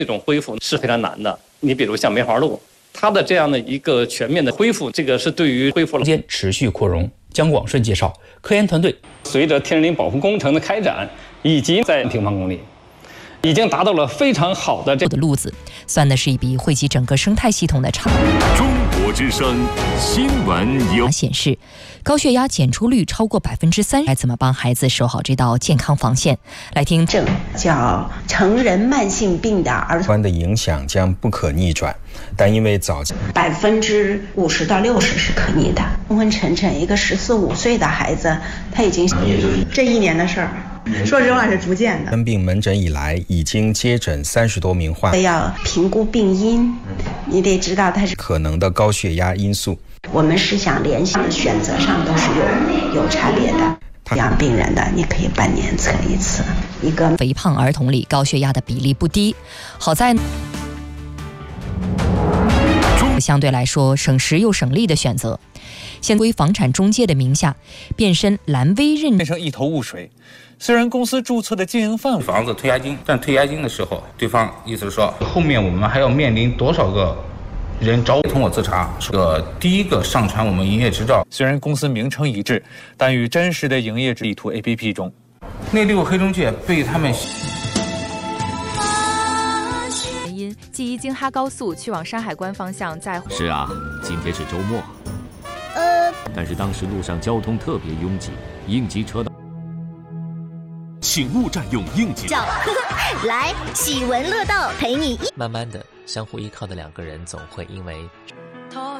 这种恢复是非常难的。你比如像梅花鹿，它的这样的一个全面的恢复，这个是对于恢复了间持续扩容。姜广顺介绍，科研团队随着天然林保护工程的开展，以及在平方公里，已经达到了非常好的路子，算的是一笔惠及整个生态系统的长。 中国之声新闻有显示，高血压检出率超过30%，该怎么帮孩子守好这道健康防线？来听症叫成人慢性病的儿童的影响将不可逆转，但因为早 50%到60%是可逆的。昏昏沉沉，一个14、15岁的孩子，他已经这1年的事儿。说实话是逐渐的。 生病门诊以来，已经接诊30多名患者。 要评估病因，你得知道它是可能的高血压因素。 我们是想联系的选择上都是有差别的。这样病人的，你可以半年测一次。一个肥胖儿童里高血压的比例不低，好在相对来说省时又省力的选择。现归房产中介的名下，变身蓝 V 认变成一头雾水。虽然公司注册的经营范围房子退押金，但退押金的时候，对方意思是说，后面我们还要面临多少个人找我？通过自查，是第一个上传我们营业执照。 虽然公司名称一致，但与真实的营业地图 APP 中， 那6个黑中介被他们原因，记忆京哈高速去往山海关方向在。 是啊，今天是周末。但是当时路上交通特别拥挤，应急车道。 请勿占用应急。 来，喜闻乐道陪你。 慢慢的，相互依靠的2个人总会因为